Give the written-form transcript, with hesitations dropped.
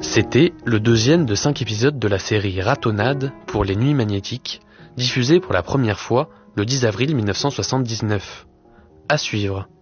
C'était le deuxième de 5 épisodes de la série Ratonnade pour les Nuits Magnétiques, diffusée pour la première fois le 10 avril 1979. À suivre.